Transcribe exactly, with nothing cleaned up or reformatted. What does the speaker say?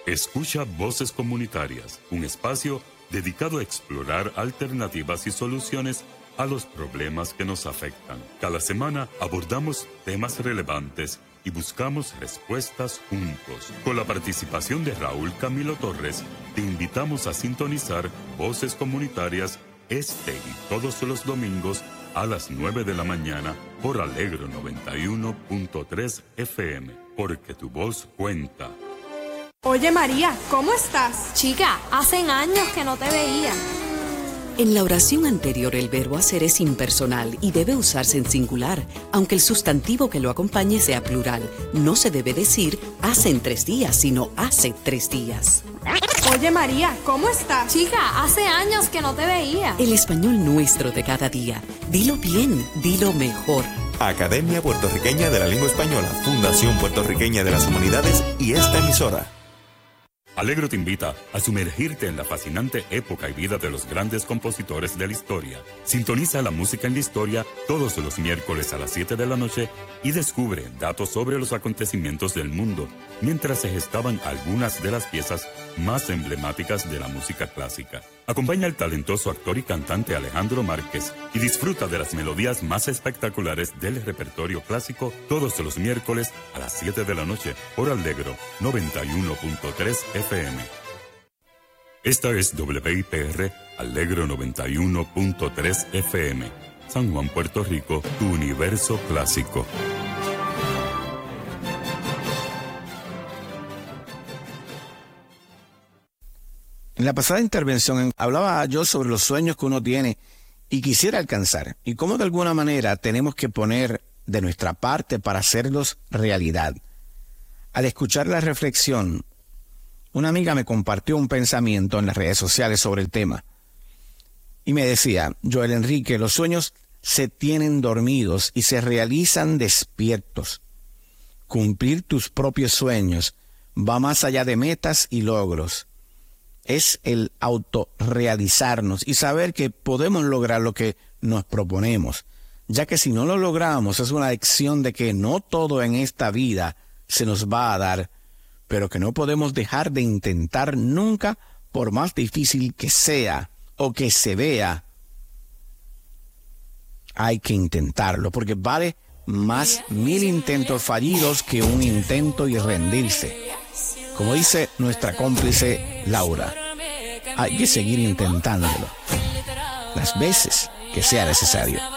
Escucha Voces Comunitarias, un espacio dedicado a explorar alternativas y soluciones a los problemas que nos afectan. Cada semana abordamos temas relevantes y buscamos respuestas juntos. Con la participación de Raúl Camilo Torres, te invitamos a sintonizar Voces Comunitarias este y todos los domingos a las nueve de la mañana por Alegro noventa y uno punto tres F M, porque tu voz cuenta. Oye María, ¿cómo estás? Chica, hacen años que no te veía. En la oración anterior el verbo hacer es impersonal y debe usarse en singular, aunque el sustantivo que lo acompañe sea plural. No se debe decir hacen tres días, sino hace tres días. Oye María, ¿cómo estás? Chica, hace años que no te veía. El español nuestro de cada día. Dilo bien, dilo mejor. Academia Puertorriqueña de la Lengua Española, Fundación Puertorriqueña de las Humanidades y esta emisora. Alegro te invita a sumergirte en la fascinante época y vida de los grandes compositores de la historia. Sintoniza la música en la historia todos los miércoles a las siete de la noche y descubre datos sobre los acontecimientos del mundo, mientras se gestaban algunas de las piezas más emblemáticas de la música clásica. Acompaña al talentoso actor y cantante Alejandro Márquez y disfruta de las melodías más espectaculares del repertorio clásico todos los miércoles a las siete de la noche por Alegro noventa y uno punto tres F M. Esta es W I P R Alegro noventa y uno punto tres F M. San Juan, Puerto Rico, tu universo clásico. En la pasada intervención hablaba yo sobre los sueños que uno tiene y quisiera alcanzar y cómo de alguna manera tenemos que poner de nuestra parte para hacerlos realidad. Al escuchar la reflexión, una amiga me compartió un pensamiento en las redes sociales sobre el tema y me decía: Joel Enrique, los sueños se tienen dormidos y se realizan despiertos. Cumplir tus propios sueños va más allá de metas y logros. Es el autorrealizarnos y saber que podemos lograr lo que nos proponemos, ya que si no lo logramos es una lección de que no todo en esta vida se nos va a dar, pero que no podemos dejar de intentar nunca, por más difícil que sea o que se vea. Hay que intentarlo, porque vale más mil intentos fallidos que un intento y rendirse. Como dice nuestra cómplice Laura, hay que seguir intentándolo las veces que sea necesario.